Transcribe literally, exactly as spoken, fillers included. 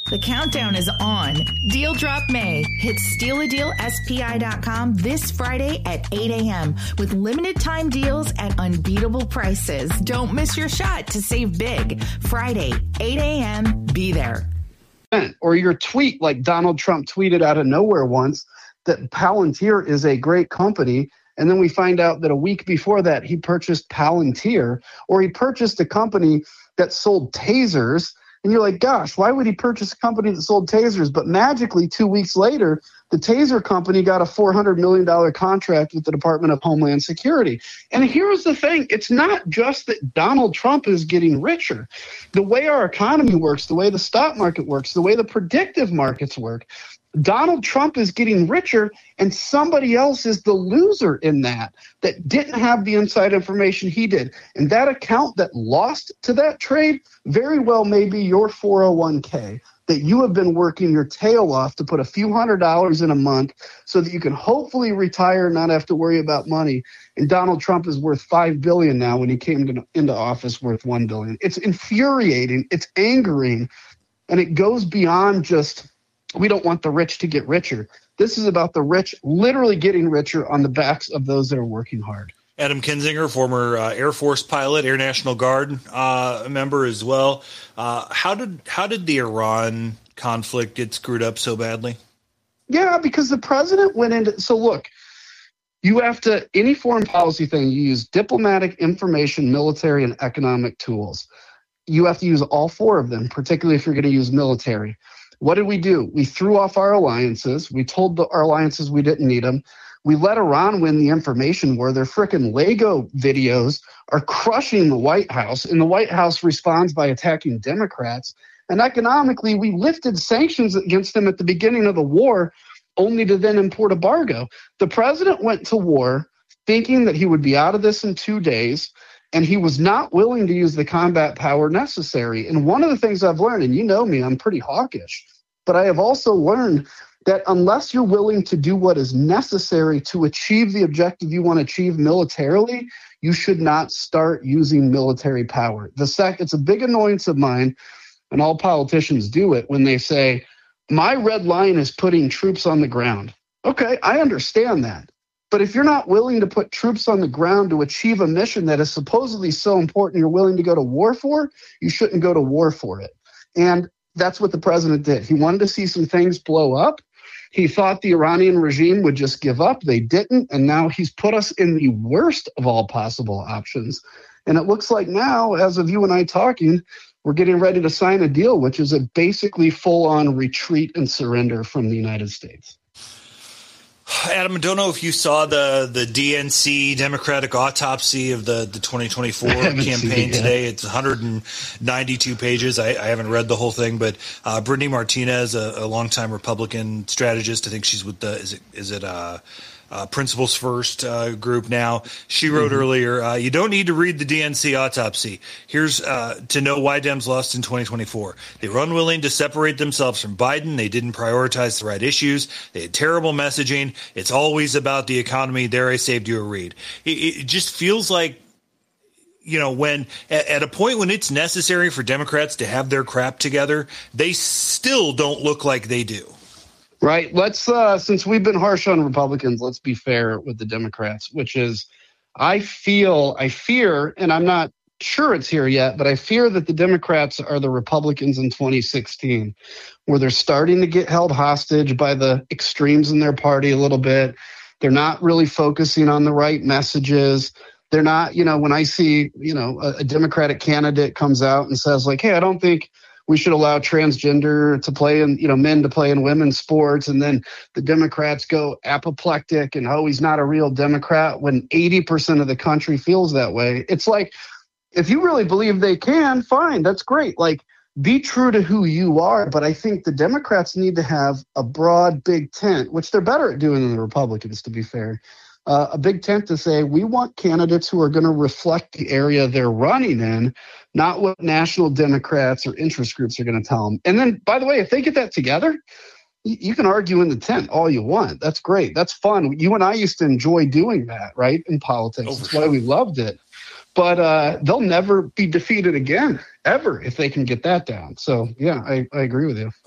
The countdown is on. Deal Drop May hits steal a deal S P I dot com this Friday at eight a.m. with limited time deals at unbeatable prices. Don't miss your shot to save big. Friday, eight a.m. Be there. Or your tweet, like Donald Trump tweeted out of nowhere once, that Palantir is a great company. And then we find out that a week before that, he purchased Palantir, or he purchased a company that sold tasers. And you're like, gosh, why would he purchase a company that sold tasers? But magically, two weeks later, the taser company got a four hundred million dollars contract with the Department of Homeland Security. And here's the thing. It's not just that Donald Trump is getting richer. The way our economy works, the way the stock market works, the way the predictive markets work, Donald Trump is getting richer, and somebody else is the loser in that, that didn't have the inside information he did. And that account that lost to that trade very well may be your four oh one k that you have been working your tail off to put a few hundred dollars in a month so that you can hopefully retire and not have to worry about money. And Donald Trump is worth five billion dollars now, when he came to, into office worth one billion dollars. It's infuriating. It's angering. And it goes beyond just, we don't want the rich to get richer. This is about the rich literally getting richer on the backs of those that are working hard. Adam Kinzinger, former uh, Air Force pilot, Air National Guard uh, member as well. Uh, how did how did the Iran conflict get screwed up so badly? Yeah, because the president went into – so look, you have to – any foreign policy thing, you use diplomatic, information, military, and economic tools. You have to use all four of them, particularly if you're going to use military. What did we do? We threw off our alliances. We told the, our alliances we didn't need them. We let Iran win the information war. Their frickin' Lego videos are crushing the White House, and the White House responds by attacking Democrats. And economically, we lifted sanctions against them at the beginning of the war, only to then import embargo. The president went to war thinking that he would be out of this in two days, and he was not willing to use the combat power necessary. And one of the things I've learned, and you know me, I'm pretty hawkish, but I have also learned that unless you're willing to do what is necessary to achieve the objective you want to achieve militarily, you should not start using military power. The sec- it's a big annoyance of mine, and all politicians do it, when they say, my red line is putting troops on the ground. Okay, I understand that. But if you're not willing to put troops on the ground to achieve a mission that is supposedly so important you're willing to go to war for, you shouldn't go to war for it. And that's what the president did. He wanted to see some things blow up. He thought the Iranian regime would just give up. They didn't. And now he's put us in the worst of all possible options. And it looks like now, as of you and I talking, we're getting ready to sign a deal, which is a basically full-on retreat and surrender from the United States. Adam, I don't know if you saw the, the D N C Democratic autopsy of the, the twenty twenty-four campaign today. It's one hundred ninety-two pages. I, I haven't read the whole thing, but uh, Brittany Martinez, a, a longtime Republican strategist, I think she's with the, is it, is it uh, uh, Principles First uh, group now. She wrote mm-hmm. earlier, uh, you don't need to read the D N C autopsy. Here's uh, to know why Dems lost in twenty twenty-four. They were unwilling to separate themselves from Biden. They didn't prioritize the right issues. They had terrible messaging. It's always about the economy. There, I saved you a read. It, it just feels like, you know, when at, at a point when it's necessary for Democrats to have their crap together, they still don't look like they do. Right. Let's, uh, since we've been harsh on Republicans, let's be fair with the Democrats, which is, I feel, I fear, and I'm not sure it's here yet, but I fear that the Democrats are the Republicans in twenty sixteen, where they're starting to get held hostage by the extremes in their party a little bit. They're not really focusing on the right messages. They're not, you know, when I see, you know, a, a Democratic candidate comes out and says like, hey, I don't think we should allow transgender to play in, you know, men to play in women's sports. And then the Democrats go apoplectic and, oh, he's not a real Democrat, when eighty percent of the country feels that way. It's like, if you really believe they can, fine, that's great. Like, be true to who you are. But I think the Democrats need to have a broad, big tent, which they're better at doing than the Republicans, to be fair. Uh, a big tent to say, we want candidates who are going to reflect the area they're running in, not what national Democrats or interest groups are going to tell them. And then, by the way, if they get that together, you, you can argue in the tent all you want. That's great. That's fun. You and I used to enjoy doing that, right, in politics. That's why we loved it. But uh, they'll never be defeated again, ever, if they can get that down. So, yeah, I, I agree with you.